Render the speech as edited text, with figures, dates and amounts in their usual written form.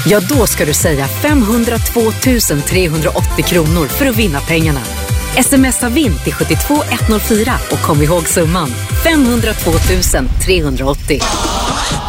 Ja, då ska du säga 502 380 kronor för att vinna pengarna. Smsa vinn till 72 104 och kom ihåg summan 502 380.